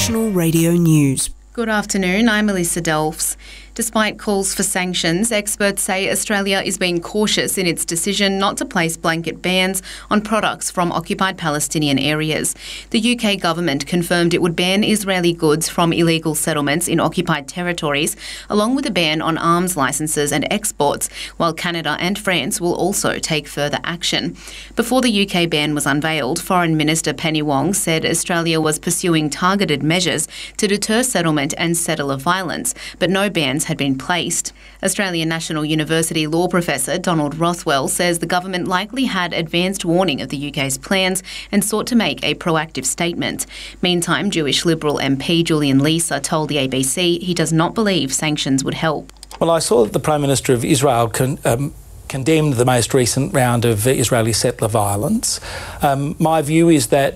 National Radio News. Good afternoon, I'm Melissa Delfs. Despite calls for sanctions, experts say Australia is being cautious in its decision not to place blanket bans on products from occupied Palestinian areas. The UK government confirmed it would ban Israeli goods from illegal settlements in occupied territories, along with a ban on arms licences and exports, while Canada and France will also take further action. Before the UK ban was unveiled, Foreign Minister Penny Wong said Australia was pursuing targeted measures to deter settlement and settler violence, but no bans had been placed. Australian National University law professor Donald Rothwell says the government likely had advanced warning of the UK's plans and sought to make a proactive statement. Meantime, Jewish Liberal MP Julian Leeser told the ABC he does not believe sanctions would help. Well, I saw that the Prime Minister of Israel condemned the most recent round of Israeli settler violence. My view is that,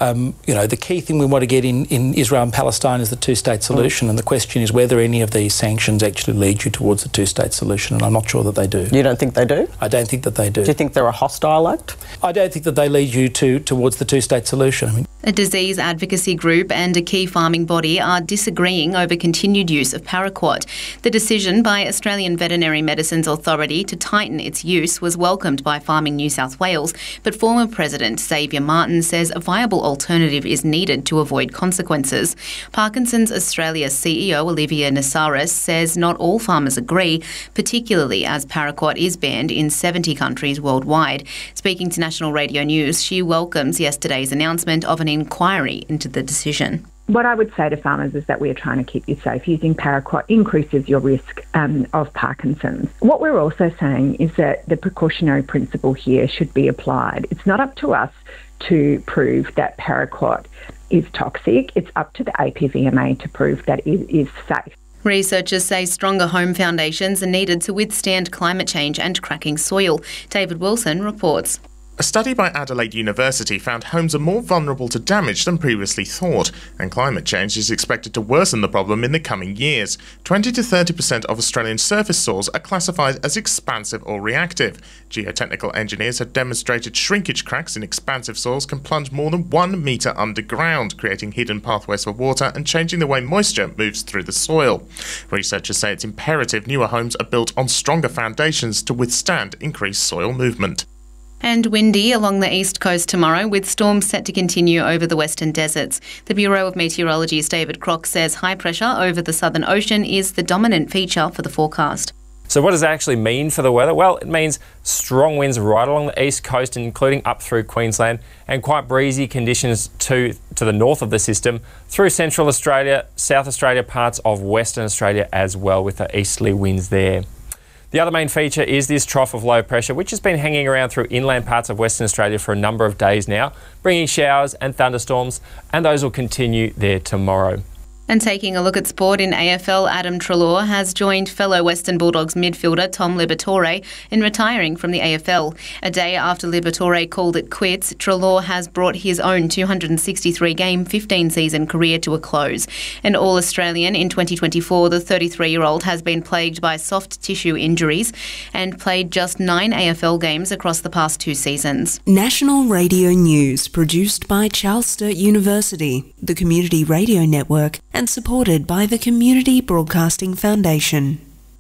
the key thing we want to get in Israel and Palestine is the two-state solution, and the question is whether any of these sanctions actually lead you towards the two-state solution, and I'm not sure that they do. You don't think they do? I don't think that they do. Do you think they're a hostile act? I don't think that they lead you towards the two-state solution. A disease advocacy group and a key farming body are disagreeing over continued use of paraquat. The decision by Australian Veterinary Medicines Authority to tighten its use was welcomed by Farming New South Wales, but former President Xavier Martin says a viable alternative is needed to avoid consequences. Parkinson's Australia CEO Olivia Nassaris says not all farmers agree, particularly as paraquat is banned in 70 countries worldwide. Speaking to National Radio News, she welcomes yesterday's announcement of an inquiry into the decision. What I would say to farmers is that we are trying to keep you safe. Using paraquat increases your risk of Parkinson's. What we're also saying is that the precautionary principle here should be applied. It's not up to us to prove that paraquat is toxic. It's up to the APVMA to prove that it is safe. Researchers say stronger home foundations are needed to withstand climate change and cracking soil. David Wilson reports. A study by Adelaide University found homes are more vulnerable to damage than previously thought, and climate change is expected to worsen the problem in the coming years. 20 to 30% of Australian surface soils are classified as expansive or reactive. Geotechnical engineers have demonstrated shrinkage cracks in expansive soils can plunge more than 1 metre underground, creating hidden pathways for water and changing the way moisture moves through the soil. Researchers say it's imperative newer homes are built on stronger foundations to withstand increased soil movement. And windy along the east coast tomorrow, with storms set to continue over the western deserts. The Bureau of Meteorology's David Crock says high pressure over the Southern Ocean is the dominant feature for the forecast. So what does that actually mean for the weather? Well, it means strong winds right along the east coast, including up through Queensland, and quite breezy conditions to the north of the system, through Central Australia, South Australia, parts of Western Australia as well, with the easterly winds there. The other main feature is this trough of low pressure, which has been hanging around through inland parts of Western Australia for a number of days now, bringing showers and thunderstorms, and those will continue there tomorrow. And taking a look at sport in AFL, Adam Treloar has joined fellow Western Bulldogs midfielder Tom Liberatore in retiring from the AFL. A day after Liberatore called it quits, Treloar has brought his own 263-game, 15-season career to a close. An All-Australian in 2024, the 33-year-old has been plagued by soft tissue injuries and played just 9 AFL games across the past 2 seasons. National Radio News, produced by Charles Sturt University, the Community Radio Network, and supported by the Community Broadcasting Foundation.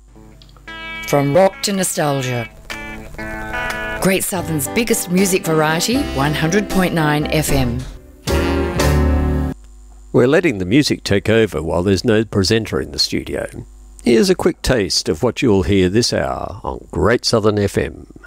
From rock to nostalgia. Great Southern's biggest music variety, 100.9 FM. We're letting the music take over while there's no presenter in the studio. Here's a quick taste of what you'll hear this hour on Great Southern FM.